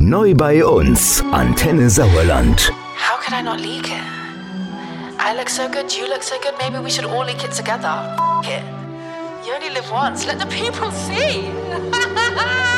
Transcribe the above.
Neu bei uns, Antenne Sauerland. How could I not leak it? I look so good, you look so good, maybe we should all leak it together. F it. You only live once, let the people see.